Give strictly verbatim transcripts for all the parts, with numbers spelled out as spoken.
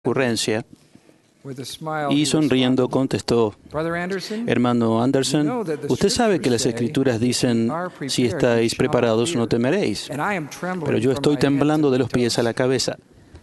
ocurrencia y sonriendo contestó: Hermano Anderson, usted sabe que las Escrituras dicen, si estáis preparados no temeréis, pero yo estoy temblando de los pies a la cabeza.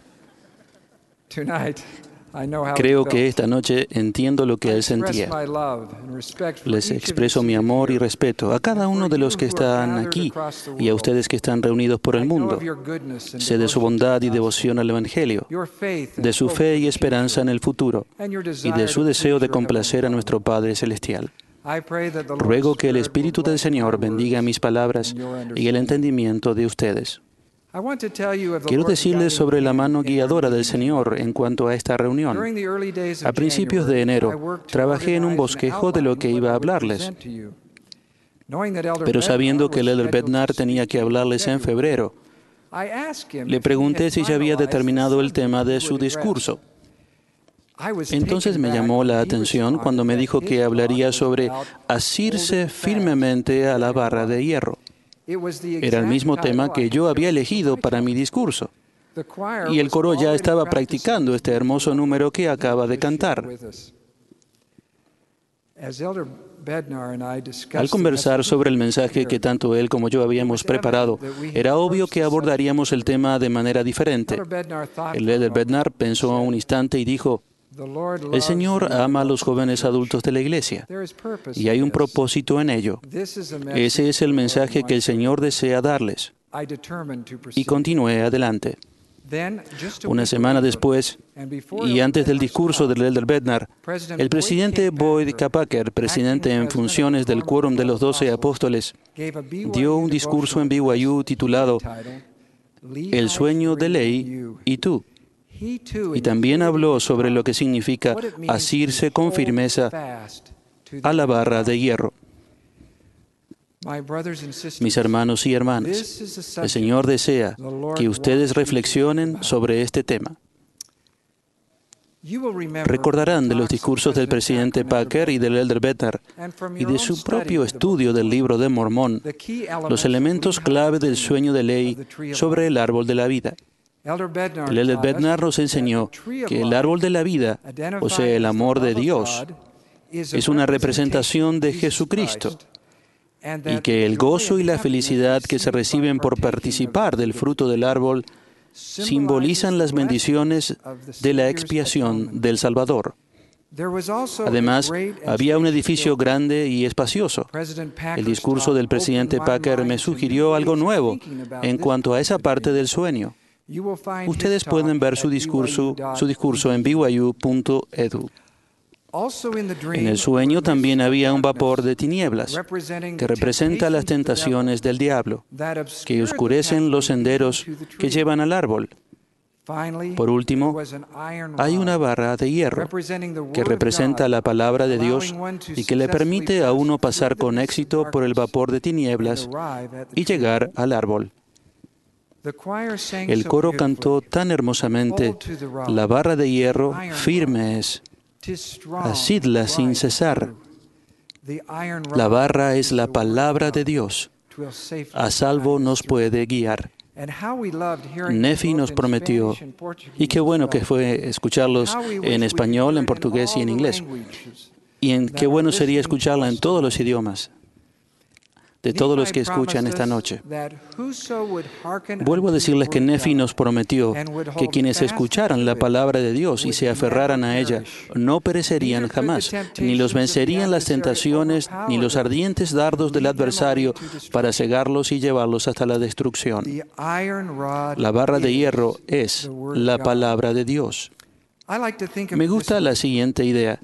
Creo que esta noche entiendo lo que él sentía. Les expreso mi amor y respeto a cada uno de los que están aquí y a ustedes que están reunidos por el mundo. Sé de su bondad y devoción al Evangelio, de su fe y esperanza en el futuro, y de su deseo de complacer a nuestro Padre Celestial. Ruego que el Espíritu del Señor bendiga mis palabras y el entendimiento de ustedes. Quiero decirles sobre la mano guiadora del Señor en cuanto a esta reunión. A principios de enero, trabajé en un bosquejo de lo que iba a hablarles, pero sabiendo que el Elder Bednar tenía que hablarles en febrero, le pregunté si ya había determinado el tema de su discurso. Entonces me llamó la atención cuando me dijo que hablaría sobre asirse firmemente a la barra de hierro. Era el mismo tema que yo había elegido para mi discurso. Y el coro ya estaba practicando este hermoso número que acaba de cantar. Al conversar sobre el mensaje que tanto él como yo habíamos preparado, era obvio que abordaríamos el tema de manera diferente. El Elder Bednar pensó un instante y dijo: el Señor ama a los jóvenes adultos de la iglesia, y hay un propósito en ello. Ese es el mensaje que el Señor desea darles. Y continué adelante. Una semana después, y antes del discurso del Elder Bednar, el presidente Boyd K. Packer, presidente en funciones del Quórum de los Doce Apóstoles, dio un discurso en B Y U titulado El sueño de ley y tú. Y también habló sobre lo que significa asirse con firmeza a la barra de hierro. Mis hermanos y hermanas, el Señor desea que ustedes reflexionen sobre este tema. Recordarán de los discursos del presidente Packer y del Elder Bednar y de su propio estudio del libro de Mormón los elementos clave del sueño de ley sobre el árbol de la vida. El Elder Bednar nos enseñó que el árbol de la vida, o sea, el amor de Dios, es una representación de Jesucristo, y que el gozo y la felicidad que se reciben por participar del fruto del árbol simbolizan las bendiciones de la expiación del Salvador. Además, había un edificio grande y espacioso. El discurso del presidente Packer me sugirió algo nuevo en cuanto a esa parte del sueño. Ustedes pueden ver su discurso, su discurso en B Y U punto E D U. En el sueño también había un vapor de tinieblas que representa las tentaciones del diablo, que oscurecen los senderos que llevan al árbol. Por último, hay una barra de hierro que representa la palabra de Dios y que le permite a uno pasar con éxito por el vapor de tinieblas y llegar al árbol. El coro cantó tan hermosamente: la barra de hierro firme es, asidla sin cesar. La barra es la palabra de Dios, a salvo nos puede guiar. Nefi nos prometió, y qué bueno que fue escucharlos en español, en portugués y en inglés, y en qué bueno sería escucharla en todos los idiomas, de todos los que escuchan esta noche. Vuelvo a decirles que Nefi nos prometió que quienes escucharan la palabra de Dios y se aferraran a ella no perecerían jamás, ni los vencerían las tentaciones ni los ardientes dardos del adversario para cegarlos y llevarlos hasta la destrucción. La barra de hierro es la palabra de Dios. Me gusta la siguiente idea.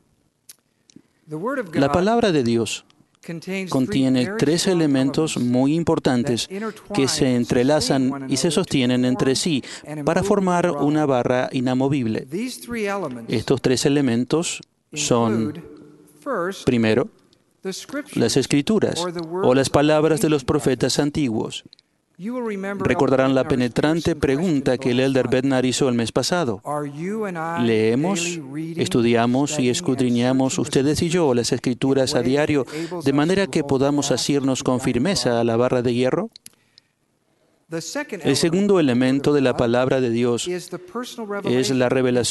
La palabra de Dios contiene tres elementos muy importantes que se entrelazan y se sostienen entre sí para formar una barra inamovible. Estos tres elementos son, primero, las Escrituras o las palabras de los profetas antiguos. Recordarán la penetrante pregunta que el Elder Bednar hizo el mes pasado. ¿Leemos, estudiamos y escudriñamos ustedes y yo las Escrituras a diario de manera que podamos asirnos con firmeza a la barra de hierro? El segundo elemento de la palabra de Dios es la revelación